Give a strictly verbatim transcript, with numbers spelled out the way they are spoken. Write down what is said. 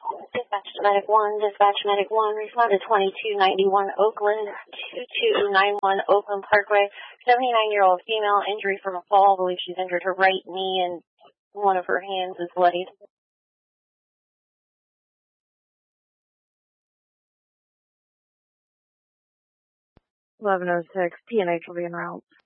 Dispatch Medic one, Dispatch Medic one, respond to twenty-two ninety-one Oakland, two two nine one Oakland Parkway. seventy-nine-year-old female, injury from a fall. I believe she's injured her right knee and one of her hands is bloodied. eleven oh six, P N H will be en route.